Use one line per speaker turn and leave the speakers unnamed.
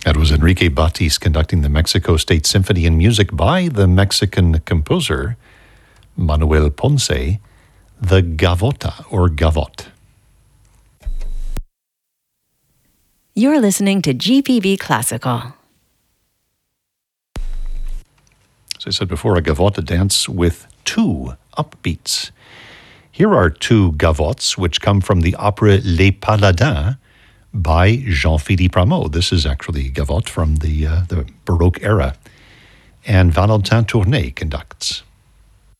That was Enrique Batis conducting the Mexico State Symphony in music by the Mexican composer Manuel Ponce, the Gavota or Gavotte.
You're listening to GPB Classical.
As I said before, a gavotte, a dance with two upbeats. Here are two gavottes, which come from the opera Les Paladins by Jean-Philippe Rameau. This is actually gavotte from the Baroque era. And Valentin Tournay conducts.